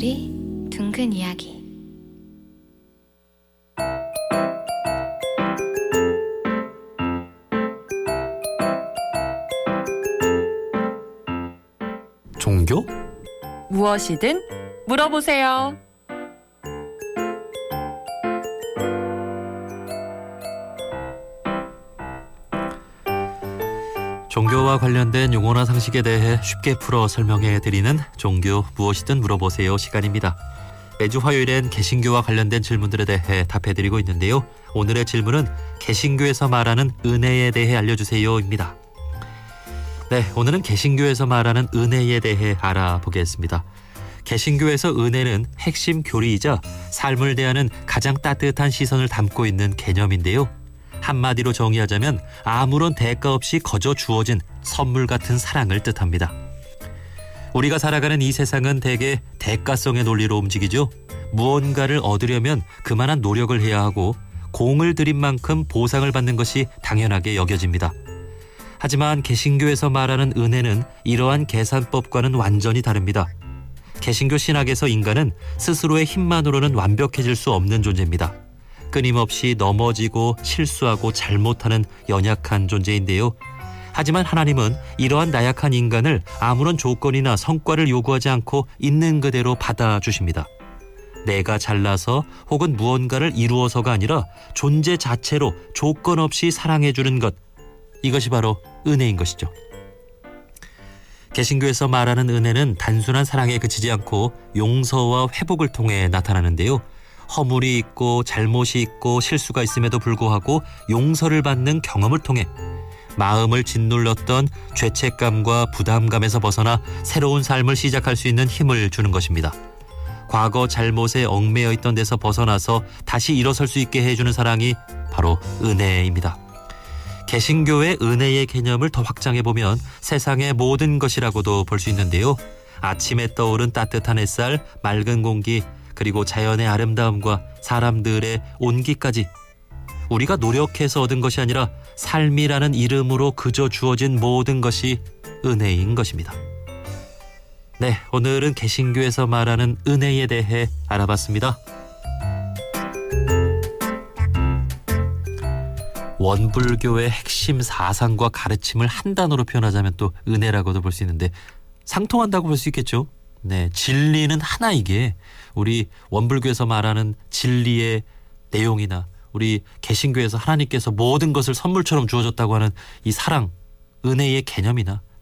목소리 둥근 이야기. 종교? 무엇이든 물어보세요. 종교와 관련된 용어나 상식에 대해 쉽게 풀어 설명해 드리는 종교 무엇이든 물어보세요 시간입니다. 매주 화요일엔 개신교와 관련된 질문들에 대해 답해 드리고 있는데요. 오늘의 질문은 개신교에서 말하는 은혜에 대해 알려주세요입니다. 네, 오늘은 개신교에서 말하는 은혜에 대해 알아보겠습니다. 개신교에서 은혜는 핵심 교리이자 삶을 대하는 가장 따뜻한 시선을 담고 있는 개념인데요. 한마디로 정의하자면 아무런 대가 없이 거저 주어진 선물 같은 사랑을 뜻합니다. 우리가 살아가는 이 세상은 대개 대가성의 논리로 움직이죠. 무언가를 얻으려면 그만한 노력을 해야 하고 공을 들인 만큼 보상을 받는 것이 당연하게 여겨집니다. 하지만 개신교에서 말하는 은혜는 이러한 계산법과는 완전히 다릅니다. 개신교 신학에서 인간은 스스로의 힘만으로는 완벽해질 수 없는 존재입니다. 끊임없이 넘어지고 실수하고 잘못하는 연약한 존재인데요. 하지만 하나님은 이러한 나약한 인간을 아무런 조건이나 성과를 요구하지 않고 있는 그대로 받아주십니다. 내가 잘나서 혹은 무언가를 이루어서가 아니라 존재 자체로 조건 없이 사랑해주는 것, 이것이 바로 은혜인 것이죠. 개신교에서 말하는 은혜는 단순한 사랑에 그치지 않고 용서와 회복을 통해 나타나는데요. 허물이 있고 잘못이 있고 실수가 있음에도 불구하고 용서를 받는 경험을 통해 마음을 짓눌렀던 죄책감과 부담감에서 벗어나 새로운 삶을 시작할 수 있는 힘을 주는 것입니다. 과거 잘못에 얽매여 있던 데서 벗어나서 다시 일어설 수 있게 해주는 사랑이 바로 은혜입니다. 개신교의 은혜의 개념을 더 확장해보면 세상의 모든 것이라고도 볼 수 있는데요. 아침에 떠오른 따뜻한 햇살, 맑은 공기, 그리고 자연의 아름다움과 사람들의 온기까지 우리가 노력해서 얻은 것이 아니라 삶이라는 이름으로 그저 주어진 모든 것이 은혜인 것입니다. 네, 오늘은 개신교에서 말하는 은혜에 대해 알아봤습니다. 원불교의 핵심 사상과 가르침을 한 단어로 표현하자면 또 은혜라고도 볼 수 있는데 상통한다고 볼 수 있겠죠. 네, 진리는 하나이기에 우리 원불교에서 말하는 진리의 내용이나 우리 개신교에서 하나님께서 모든 것을 선물처럼 주어졌다고 하는 이 사랑, 은혜의 개념이나